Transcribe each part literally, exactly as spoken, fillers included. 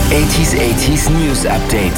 achtziger achtziger News Update.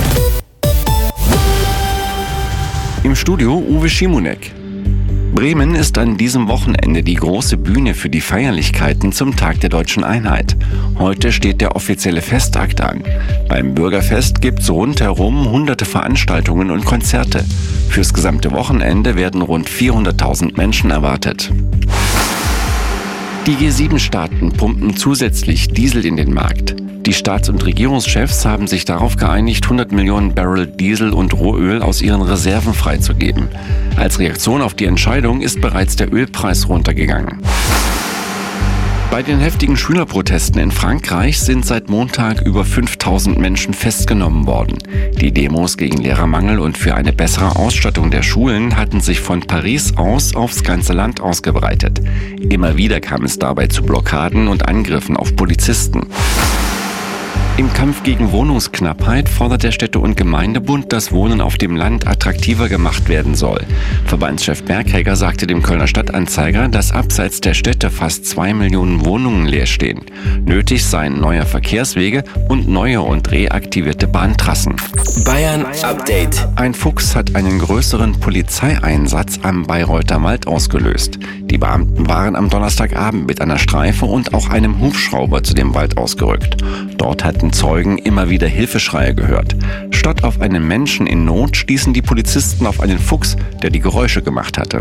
Im Studio Uwe Schimonek. Bremen ist an diesem Wochenende die große Bühne für die Feierlichkeiten zum Tag der Deutschen Einheit. Heute steht der offizielle Festakt an. Beim Bürgerfest gibt's rundherum hunderte Veranstaltungen und Konzerte. Fürs gesamte Wochenende werden rund vierhunderttausend Menschen erwartet. Die G sieben Staaten pumpen zusätzlich Diesel in den Markt. Die Staats- und Regierungschefs haben sich darauf geeinigt, hundert Millionen Barrel Diesel und Rohöl aus ihren Reserven freizugeben. Als Reaktion auf die Entscheidung ist bereits der Ölpreis runtergegangen. Bei den heftigen Schülerprotesten in Frankreich sind seit Montag über fünftausend Menschen festgenommen worden. Die Demos gegen Lehrermangel und für eine bessere Ausstattung der Schulen hatten sich von Paris aus aufs ganze Land ausgebreitet. Immer wieder kam es dabei zu Blockaden und Angriffen auf Polizisten. Im Kampf gegen Wohnungsknappheit fordert der Städte- und Gemeindebund, dass Wohnen auf dem Land attraktiver gemacht werden soll. Verbandschef Berghegger sagte dem Kölner Stadtanzeiger, dass abseits der Städte fast zwei Millionen Wohnungen leer stehen. Nötig seien neue Verkehrswege und neue und reaktivierte Bahntrassen. Bayern Update. Ein Fuchs hat einen größeren Polizeieinsatz am Bayreuther Wald ausgelöst. Die Beamten waren am Donnerstagabend mit einer Streife und auch einem Hubschrauber zu dem Wald ausgerückt. Dort hatten Zeugen immer wieder Hilfeschreie gehört. Statt auf einen Menschen in Not stießen die Polizisten auf einen Fuchs, der die Geräusche gemacht hatte.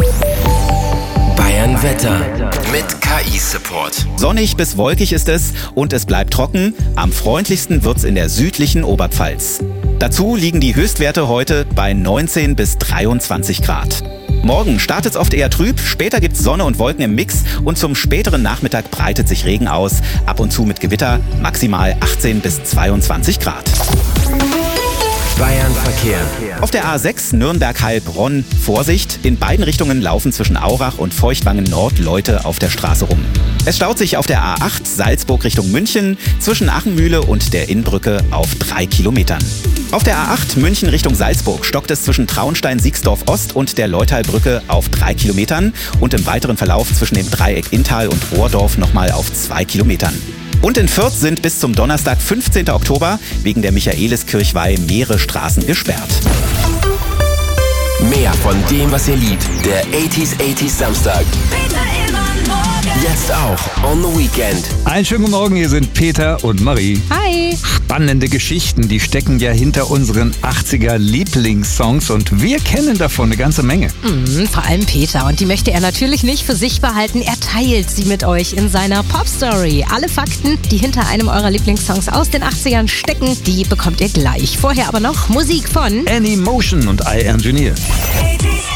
Bayern Wetter mit K I-Support. Sonnig bis wolkig ist es und es bleibt trocken. Am freundlichsten wird's in der südlichen Oberpfalz. Dazu liegen die Höchstwerte heute bei neunzehn bis dreiundzwanzig Grad. Morgen startet es oft eher trüb, später gibt's Sonne und Wolken im Mix und zum späteren Nachmittag breitet sich Regen aus, ab und zu mit Gewitter, maximal achtzehn bis zweiundzwanzig Grad. Bayern Verkehr. Auf der A sechs Nürnberg-Heilbronn Vorsicht, in beiden Richtungen laufen zwischen Aurach und Feuchtwangen Nord Leute auf der Straße rum. Es staut sich auf der A acht Salzburg Richtung München zwischen Achenmühle und der Innbrücke auf drei Kilometern. Auf der A acht München Richtung Salzburg stockt es zwischen Traunstein-Siegsdorf Ost und der Leutalbrücke auf drei Kilometern und im weiteren Verlauf zwischen dem Dreieck Inntal und Rohrdorf nochmal auf zwei Kilometern. Und in Fürth sind bis zum Donnerstag, fünfzehnten Oktober, wegen der Michaeliskirchweih mehrere Straßen gesperrt. Mehr von dem, was ihr liebt. Der achtziger achtziger Samstag. Jetzt auch on the Weekend. Einen schönen guten Morgen, hier sind Peter und Marie. Hi. Spannende Geschichten, die stecken ja hinter unseren achtziger Lieblingssongs und wir kennen davon eine ganze Menge. Mhm, vor allem Peter, und die möchte er natürlich nicht für sich behalten. Er teilt sie mit euch in seiner Pop-Story. Alle Fakten, die hinter einem eurer Lieblingssongs aus den achtzigern stecken, die bekommt ihr gleich. Vorher aber noch Musik von Any Motion und I Engineer.